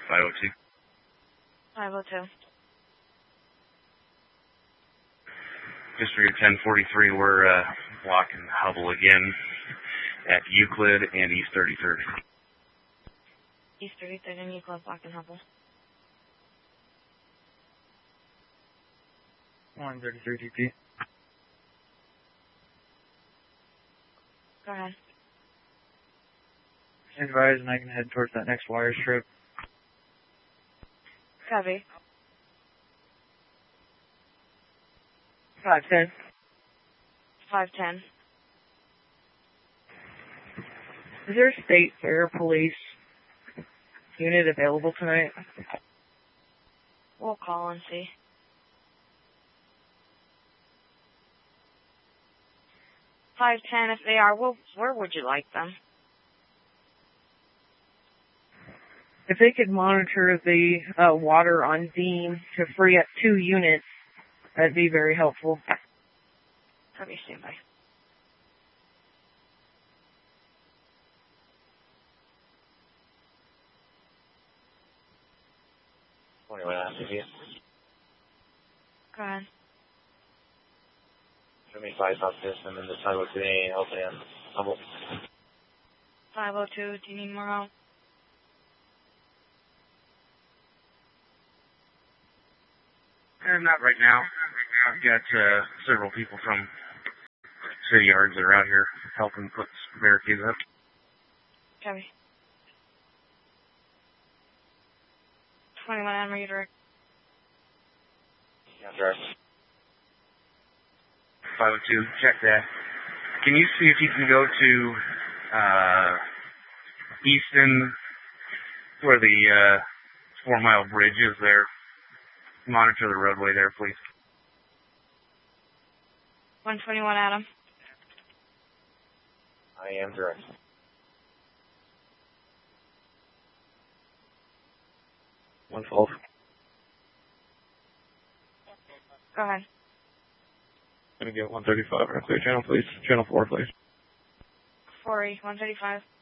502. 502. Just for your 1043, we're blocking Hubble again at Euclid and East 33rd. East 33rd and Euclid, blocking Hubble. 133 TP. Go ahead. Advise, and I can head towards that next wire strip. Copy. 510. 510. Is there a state fair police unit available tonight? We'll call and see. 510, if they are, where would you like them? If they could monitor the water on Dean to free up 2 units, that'd be very helpful. Copy, standby. Go ahead. Show me 5 up system in the sidewalk today, help and Hubble. 502, do you need more help? Not right now. I've got several people from City Yards that are out here helping put barricades up. Copy. 21 Adam, are you direct? Yeah, direct. 502, check that. Can you see if you can go to Easton, where the 4 Mile Bridge is there? Monitor the roadway there, please. 121 Adam. I am direct. One false. Go ahead. Gonna get 135 or clear channel, please. Channel 4, please. 4E, 135.